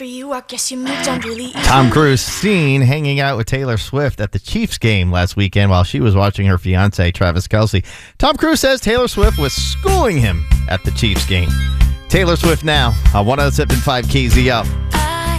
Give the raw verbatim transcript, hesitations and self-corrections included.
you, I guess you moved on really easy. Tom Cruise seen hanging out with Taylor Swift at the Chiefs game last weekend while she was watching her fiancé, Travis Kelce. Tom Cruise says Taylor Swift was schooling him at the Chiefs game. Taylor Swift now on one oh seven point five K Z L.